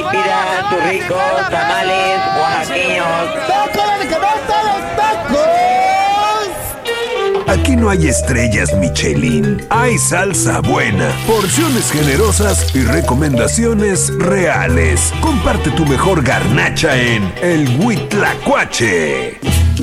pida sus ricos tamales oaxaqueños. ¡Tacos de canasta, los tacos! Aquí no hay estrellas Michelin, hay salsa buena, porciones generosas y recomendaciones reales. Comparte tu mejor garnacha en El Huitlacoche.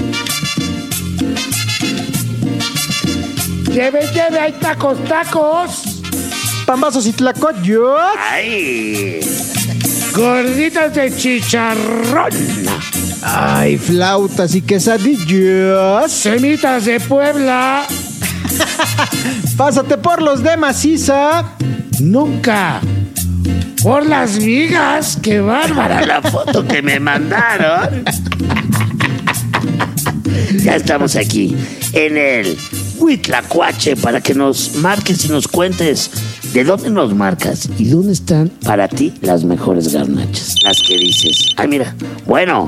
Lleve, hay tacos. Pambazos y tlacoyos. ¡Ay! Gorditas de chicharrón. Ay, flautas y quesadillas. Semitas de Puebla. Pásate por los de maciza. Nunca. Por las migas. ¡Qué bárbara! La foto que me mandaron. Ya estamos aquí en el Huitlacoche para que nos marques y nos cuentes de dónde nos marcas y dónde están para ti las mejores garnachas. Las que dices. Ay, mira. Bueno.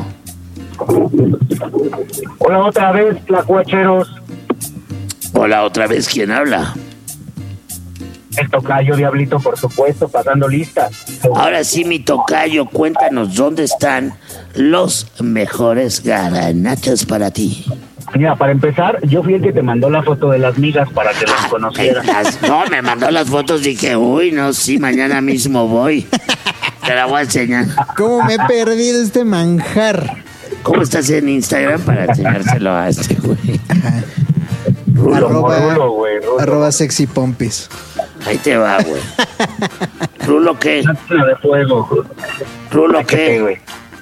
Hola otra vez, tlacuacheros. Hola, otra vez. ¿Quién habla? El tocayo Diablito, por supuesto, pasando lista. Ahora sí, mi tocayo, cuéntanos dónde están los mejores garnachas para ti. Mira, para empezar, yo fui el que te mandó la foto de las migas para que las conocieras. No, me mandó las fotos, dije, uy, no, sí, mañana mismo voy. Te la voy a enseñar. ¿Cómo me he perdido este manjar? ¿Cómo estás en Instagram para enseñárselo a este güey? Rulo, güey. Arroba sexy pompis. Ahí te va, güey. ¿Rulo qué? Máquina de fuego. ¿Rulo HT, qué? güey.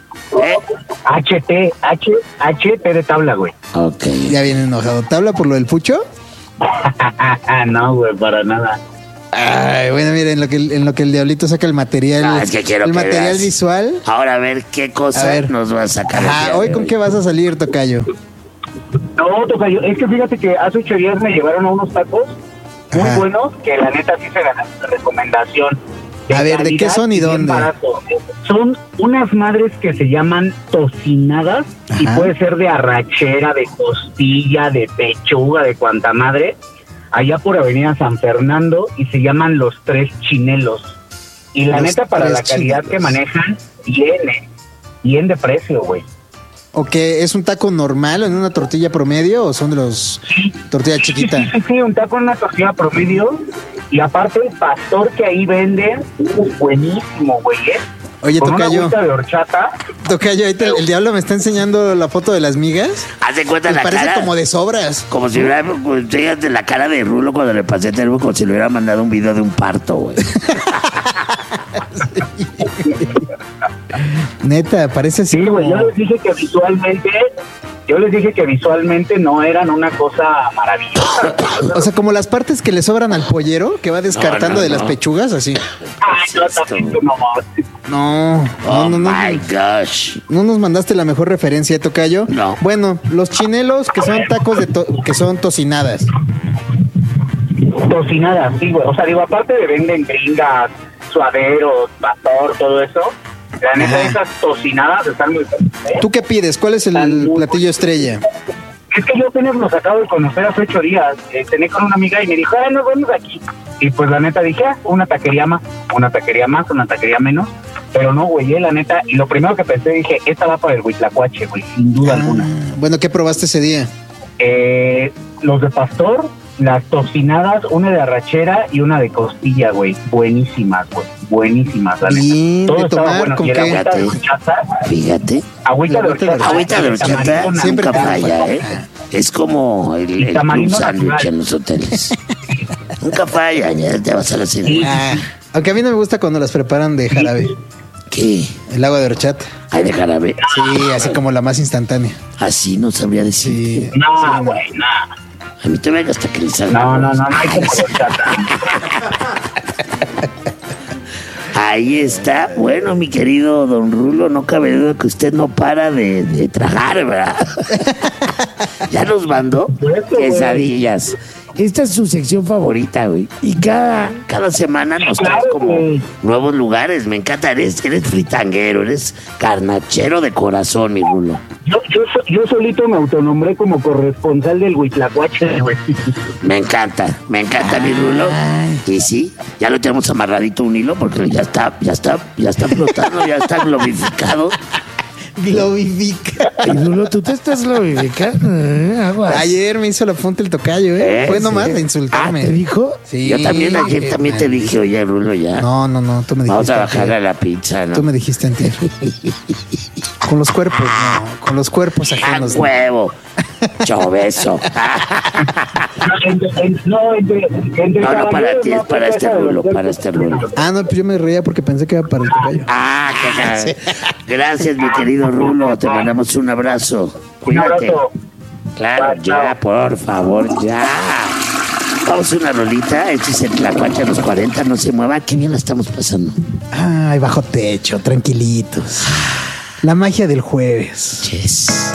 ¿Eh? HT de tabla, güey. Ok. Ya viene enojado. ¿Tabla por lo del pucho? No, güey, para nada. Ay, bueno, mira, en lo que el diablito saca el material. No, es que quiero el que material veas. visual. Ahora a ver qué cosa nos va a sacar. el día Hoy de con qué vas a salir, tocayo. No, tocayo, es que fíjate que hace 8 días me llevaron a unos tacos muy Ajá. buenos que la neta sí se ganaron la recomendación. A ver, ¿de qué calidad son y bien dónde? barato. Son unas madres que se llaman tocinadas y Ajá. puede ser de arrachera, de costilla, de pechuga, de cuanta madre, allá por Avenida San Fernando y se llaman Los Tres Chinelos. Y la Los neta, para Tres la calidad Chinelos. que manejan, bien de precio, güey. ¿O qué? ¿Es un taco normal en una tortilla promedio o son de los tortilla chiquita? Sí, un taco en una tortilla promedio. Y aparte el pastor que ahí venden, buenísimo, güey, ¿eh? Oye, Con una tocayo, agüita de horchata. tocayo, ahorita el diablo me está enseñando la foto de las migas. Haz de cuenta Me la parece cara. como de sobras. Como si hubiera, fíjate la cara de Rulo cuando le pasé el teléfono, como si le hubiera mandado un video de un parto, güey. Neta, parece así Sí, güey, como... yo les dije que visualmente no eran una cosa maravillosa. O sea, como las partes que le sobran al pollero, que va descartando No, de las no. pechugas, así. Ay, no, también tú nomás. No, Oh no, no, my no. gosh. No nos mandaste la mejor referencia, tocayo. No. Bueno, los chinelos que son tacos que son tocinadas. Tocinadas, sí, güey. O sea, digo, aparte de venden gringas, suaderos, pastor, todo eso, la neta, Ajá. esas tocinadas están muy buenas, ¿eh? ¿Tú qué pides? ¿Cuál es el platillo estrella? Es que yo apenas los acabo de conocer hace 8 días. Cené con una amiga y me dijo, nos vemos aquí. Y pues la neta dije, una taquería más, una taquería menos. Pero no, güey, la neta. Y lo primero que pensé, dije, esta va para el Huitlacoche, güey, sin duda alguna. Bueno, ¿qué probaste ese día? Los de pastor, las tocinadas, una de arrachera y una de costilla, güey. Buenísimas, güey. Buenísimas, la neta. ¿Y Todo de estaba tomar bueno. con Y el qué? agüita de horchata, Fíjate. agüita de horchata. Agüita de horchata tamarindo siempre nunca natural, falla, güey. ¿eh? Es como el club tamarindo sándwich natural. en los hoteles. Nunca falla, ya te vas a la cena. Ah, aunque a mí no me gusta cuando las preparan de jarabe. ¿Qué? El agua de horchata. ¿Hay de jarabe? Sí, así como la más instantánea. Así no sabría decir. Sí. No, güey, no. A mí te venga hasta que le salga. No hay como horchata. Ahí está. Bueno, mi querido don Rulo, no cabe duda que usted no para de tragar, ¿verdad? Ya nos mandó quesadillas. esta es su sección favorita, güey. Y cada semana nos trae como nuevos lugares. Me encanta. Eres fritanguero, eres carnachero de corazón, mi Rulo. Yo solito me autonombré como corresponsal del Huitlacoache, güey. Me encanta, mi Rulo. Y sí, ya lo tenemos amarradito un hilo porque ya está flotando, ya está globificado. Globifica. Y Rulo, tú te estás globificando. Aguas. Ayer me hizo la punta el tocayo, Fue nomás de insultarme. ¿Te dijo? Sí. Yo también ayer también te dije, oye, Rulo, ya. No, tú me dijiste. Vamos a bajar a la pizza, ¿no? Tú me dijiste antier. Con los cuerpos, no. Con los cuerpos ajenos. ¡A huevo! Choveso. No, para ti, es para este Rulo, Ah, no, pues yo me reía porque pensé que era para el tocayo. Ah, qué gracias, mi querido Rulo. Te mandamos un abrazo. Cuídate. Claro, ya, por favor, ya. Vamos a una rolita. Este es el Tlacuache de los 40. No se mueva. Qué bien la estamos pasando. Ay, bajo techo, tranquilitos. La magia del jueves. Yes.